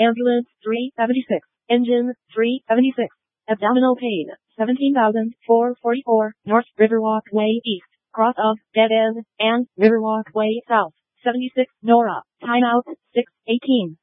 Ambulance 376. Engine 376. Abdominal pain 17,444. North Riverwalk Way East. Cross of Dead End and Riverwalk Way South. 76 Nora. Timeout 6:18.